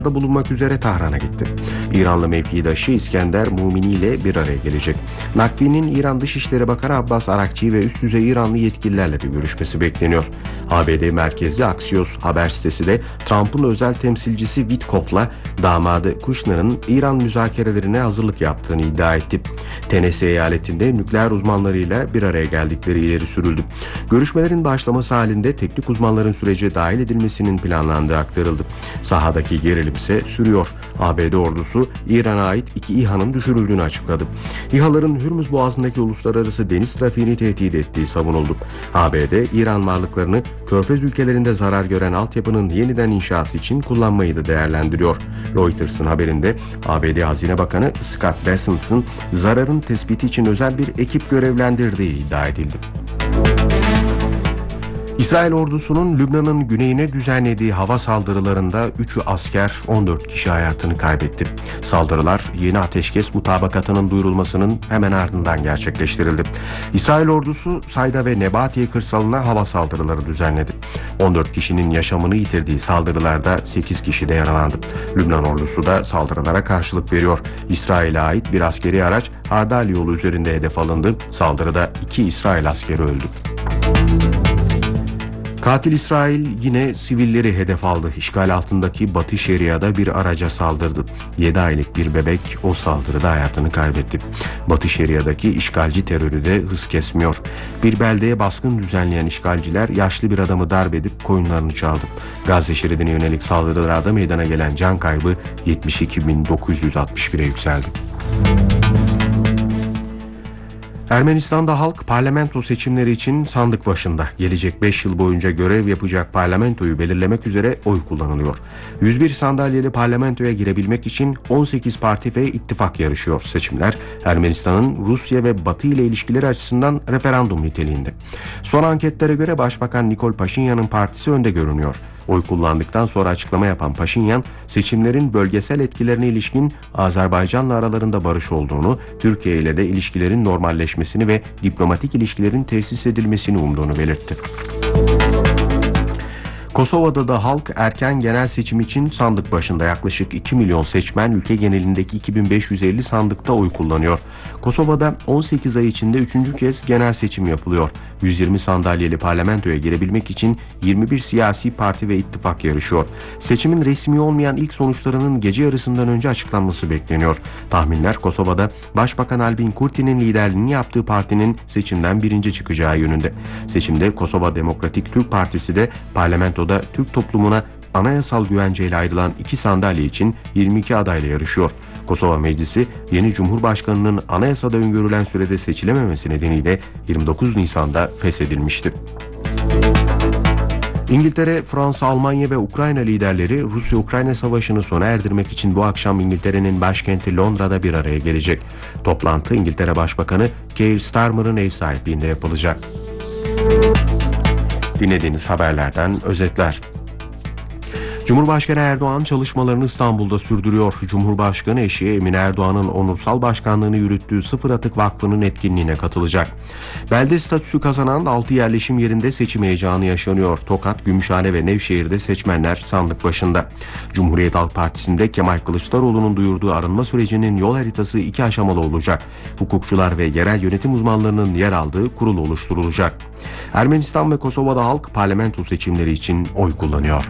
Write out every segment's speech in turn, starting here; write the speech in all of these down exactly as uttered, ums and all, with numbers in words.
bulunmak üzere Tahran'a gitti. İranlı mevkidaşı İskender Mumini ile bir araya gelecek. Nakvi'nin İran Dışişleri Bakanı Abbas Arakçi ve üst düzey İranlı yetkililerle de görüşmesi bekleniyor. A B D merkezli Axios haber sitesi de Trump'ın özel temsilcisi Witkoff'la damadı Kushner'ın İran müzakerelerine hazırlık yaptığını iddia etti. Tennessee eyaletinde nükleer uzmanlarıyla bir araya geldikleri ileri sürüldü. Görüşmelerin başlaması halinde teknik uzmanların sürece dahil edilmesinin planlandığı aktarıldı. Sahadaki gerilim ise sürüyor. A B D ordusu İran'a ait iki İHA'nın düşürüldüğünü açıkladı. İHA'ların Hürmüz Boğazı'ndaki uluslararası deniz trafiğini tehdit ettiği savunuldu. A B D, İran varlıklarını Körfez ülkelerinde zarar gören altyapının yeniden inşası için kullanmayı da değerlendiriyor. Reuters'ın haberinde A B D Hazine Bakanı Scott Bessent'ın zararın tespiti için özel bir ekip görevlendirdiği iddia edildi. İsrail ordusunun Lübnan'ın güneyine düzenlediği hava saldırılarında üçü asker, on dört kişi hayatını kaybetti. Saldırılar yeni ateşkes mutabakatının duyurulmasının hemen ardından gerçekleştirildi. İsrail ordusu Sayda ve Nebatiye kırsalına hava saldırıları düzenledi. on dört kişinin yaşamını yitirdiği saldırılarda sekiz kişi de yaralandı. Lübnan ordusu da saldırılara karşılık veriyor. İsrail'e ait bir askeri araç Hardal yolu üzerinde hedef alındı. Saldırıda iki İsrail askeri öldü. Katil İsrail yine sivilleri hedef aldı. İşgal altındaki Batı Şeria'da bir araca saldırdı. yedi aylık bir bebek o saldırıda hayatını kaybetti. Batı Şeria'daki işgalci terörü de hız kesmiyor. Bir beldeye baskın düzenleyen işgalciler yaşlı bir adamı darp edip koyunlarını çaldı. Gazze şeridine yönelik saldırılarda meydana gelen can kaybı yetmiş iki bin dokuz yüz altmış bire yükseldi. Ermenistan'da halk parlamento seçimleri için sandık başında. Gelecek beş yıl boyunca görev yapacak parlamentoyu belirlemek üzere oy kullanılıyor. yüz bir sandalyeli parlamentoya girebilmek için on sekiz parti ve ittifak yarışıyor. Seçimler Ermenistan'ın Rusya ve Batı ile ilişkileri açısından referandum niteliğinde. Son anketlere göre Başbakan Nikol Paşinyan'ın partisi önde görünüyor. Oy kullandıktan sonra açıklama yapan Paşinyan, seçimlerin bölgesel etkilerine ilişkin Azerbaycan'la aralarında barış olduğunu, Türkiye ile de ilişkilerin normalleşmesini ve diplomatik ilişkilerin tesis edilmesini umduğunu belirtti. Kosova'da da halk erken genel seçim için sandık başında. Yaklaşık iki milyon seçmen ülke genelindeki iki bin beş yüz elli sandıkta oy kullanıyor. Kosova'da on sekiz ay içinde üçüncü kez genel seçim yapılıyor. yüz yirmi sandalyeli parlamentoya girebilmek için yirmi bir siyasi parti ve ittifak yarışıyor. Seçimin resmi olmayan ilk sonuçlarının gece yarısından önce açıklanması bekleniyor. Tahminler Kosova'da Başbakan Albin Kurti'nin liderliğini yaptığı partinin seçimden birinci çıkacağı yönünde. Seçimde Kosova Demokratik Türk Partisi de parlamento da Türk toplumuna anayasal güvenceyle ayrılan iki sandalye için yirmi iki adayla yarışıyor. Kosova Meclisi yeni Cumhurbaşkanı'nın anayasada öngörülen sürede seçilememesi nedeniyle yirmi dokuz Nisan'da feshedilmişti. İngiltere, Fransa, Almanya ve Ukrayna liderleri Rusya-Ukrayna savaşını sona erdirmek için bu akşam İngiltere'nin başkenti Londra'da bir araya gelecek. Toplantı İngiltere Başbakanı Keir Starmer'ın ev sahipliğinde yapılacak. Dinlediğiniz haberlerden özetler. Cumhurbaşkanı Erdoğan çalışmalarını İstanbul'da sürdürüyor. Cumhurbaşkanı eşi Emine Erdoğan'ın onursal başkanlığını yürüttüğü Sıfır Atık Vakfı'nın etkinliğine katılacak. Belde statüsü kazanan altı yerleşim yerinde seçim heyecanı yaşanıyor. Tokat, Gümüşhane ve Nevşehir'de seçmenler sandık başında. Cumhuriyet Halk Partisi'nde Kemal Kılıçdaroğlu'nun duyurduğu arınma sürecinin yol haritası iki aşamalı olacak. Hukukçular ve yerel yönetim uzmanlarının yer aldığı kurul oluşturulacak. Ermenistan ve Kosova'da halk parlamento seçimleri için oy kullanıyor.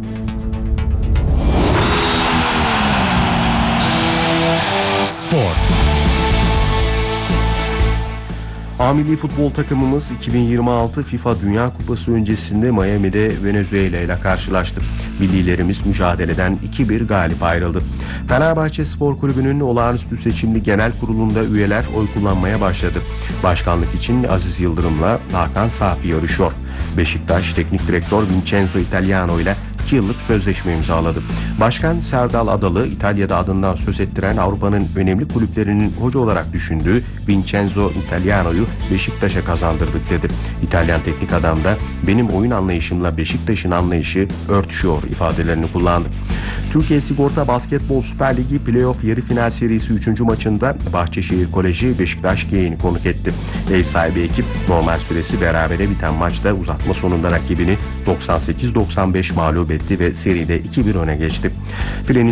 Spor. A milli futbol takımımız iki bin yirmi altı FIFA Dünya Kupası öncesinde Miami'de Venezuela ile karşılaştı. Millilerimiz mücadeleden iki bir galip ayrıldı. Fenerbahçe Spor Kulübü'nün olağanüstü seçimli genel kurulunda üyeler oy kullanmaya başladı. Başkanlık için Aziz Yıldırım'la Hakan Safi yarışıyor. Beşiktaş Teknik Direktör Vincenzo Italiano ile iki yıllık sözleşme imzaladı. Başkan Serdal Adalı, İtalya'da adından söz ettiren Avrupa'nın önemli kulüplerinin hoca olarak düşündüğü Vincenzo Italiano'yu Beşiktaş'a kazandırdık dedi. İtalyan teknik adam da benim oyun anlayışımla Beşiktaş'ın anlayışı örtüşüyor ifadelerini kullandı. Türkiye Sigorta Basketbol Süper Ligi Playoff yarı final serisi üçüncü maçında Bahçeşehir Koleji Beşiktaş Geyik'i konuk etti. Ev sahibi ekip normal süresi berabere biten maçta uzatma sonunda rakibini doksan sekiz doksan beş mağlup etti ve seride iki bir öne geçti. Filenin